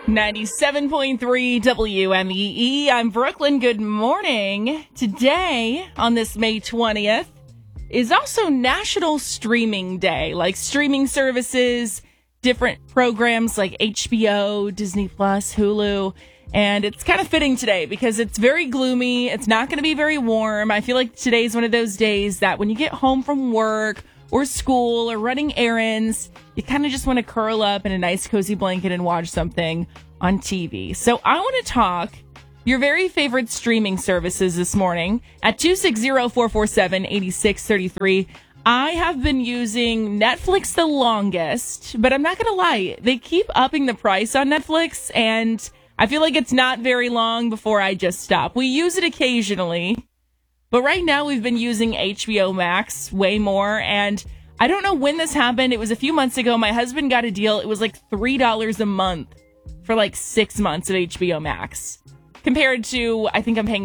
97.3 WMEE. I'm Brooklyn. Good morning. Today, on this May 20th, is also National Streaming Day. Like streaming services, different programs like HBO, Disney Plus, Hulu. And it's kind of fitting today because it's very gloomy. It's not going to be very warm. I feel like today's one of those days that when you get home from work or school or running errands, you kind of just want to curl up in a nice cozy blanket and watch something on TV. So I want to talk your very favorite streaming services this morning at 260-447-8633. I have been using Netflix the longest, but I'm not going to lie. They keep upping the price on Netflix, and I feel like it's not very long before I just stop. We use it occasionally, but right now we've been using HBO Max way more, and I don't know when this happened. It was a few months ago. My husband got a deal. It was like $3 a month for like 6 months of HBO Max compared to, I think I'm paying